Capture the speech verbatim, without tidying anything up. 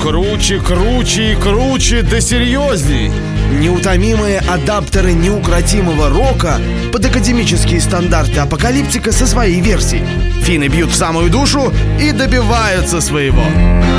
круче, круче и круче, да серьезней. Неутомимые адаптеры неукротимого рока под академические стандарты апокалиптика со своей версией. Финны бьют в самую душу и добиваются своего.